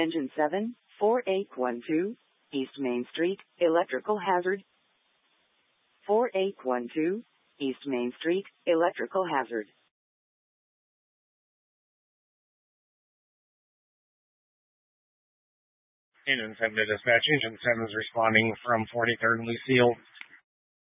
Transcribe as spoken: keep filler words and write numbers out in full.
Engine seven, four eight one two, East Main Street, electrical hazard. four eight one two, East Main Street, electrical hazard. Engine seven to dispatch. Engine seven is responding from forty-third and Lucille.